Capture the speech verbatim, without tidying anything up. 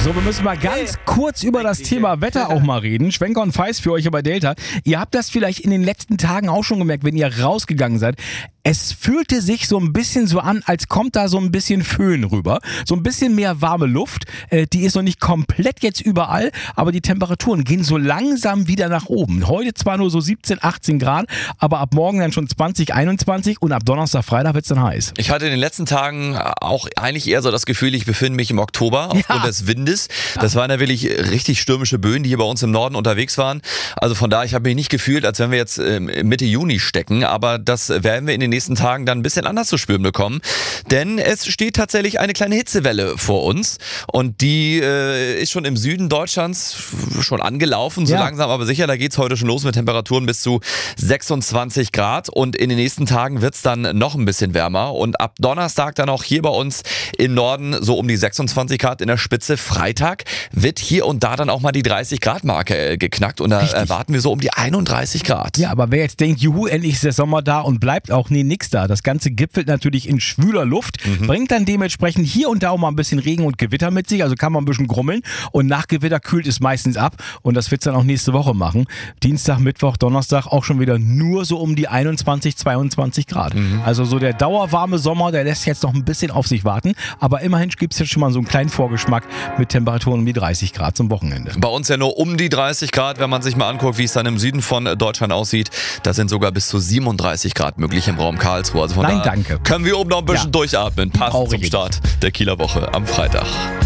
So, wir müssen mal ganz kurz über das Thema Wetter auch mal reden. Schwenker und Feist für euch bei Delta. Ihr habt das vielleicht in den letzten Tagen auch schon gemerkt, wenn ihr rausgegangen seid. Es fühlte sich so ein bisschen so an, als kommt da so ein bisschen Föhn rüber. So ein bisschen mehr warme Luft. Äh, die ist noch nicht komplett jetzt überall, aber die Temperaturen gehen so langsam wieder nach oben. Heute zwar nur so siebzehn, achtzehn Grad, aber ab morgen dann schon zwanzig, einundzwanzig und ab Donnerstag, Freitag wird es dann heiß. Ich hatte in den letzten Tagen auch eigentlich eher so das Gefühl, ich befinde mich im Oktober aufgrund Ja. des Windes. Das waren ja wirklich richtig stürmische Böen, die hier bei uns im Norden unterwegs waren. Also von daher, ich habe mich nicht gefühlt, als wenn wir jetzt ähm, Mitte Juni stecken, aber das werden wir in den nächsten Tagen dann ein bisschen anders zu spüren bekommen. Denn es steht tatsächlich eine kleine Hitzewelle vor uns und die äh, ist schon im Süden Deutschlands schon angelaufen, so Ja. langsam aber sicher. Da geht es heute schon los mit Temperaturen bis zu sechsundzwanzig Grad und in den nächsten Tagen wird es dann noch ein bisschen wärmer und ab Donnerstag dann auch hier bei uns im Norden so um die sechsundzwanzig Grad in der Spitze. Freitag wird hier und da dann auch mal die dreißig Grad Marke äh, geknackt und da Richtig. erwarten wir so um die einunddreißig Grad. Ja, aber wer jetzt denkt, juhu, endlich ist der Sommer da und bleibt auch, nee, nix da. Das Ganze gipfelt natürlich in schwüler Luft, Mhm. bringt dann dementsprechend hier und da auch mal ein bisschen Regen und Gewitter mit sich, also kann man ein bisschen grummeln und nach Gewitter kühlt es meistens ab und das wird es dann auch nächste Woche machen. Dienstag, Mittwoch, Donnerstag auch schon wieder nur so um die einundzwanzig, zweiundzwanzig Grad. Mhm. Also so der dauerwarme Sommer, der lässt jetzt noch ein bisschen auf sich warten, aber immerhin gibt es jetzt schon mal so einen kleinen Vorgeschmack mit Temperaturen um die dreißig Grad zum Wochenende. Bei uns ja nur um die dreißig Grad, wenn man sich mal anguckt, wie es dann im Süden von Deutschland aussieht. Da sind sogar bis zu siebenunddreißig Grad möglich im Raum Karlsruhe. Also von Nein, daher danke. können wir oben noch ein bisschen Ja. durchatmen. Die Passend brauche zum ich Start der Kieler Woche am Freitag.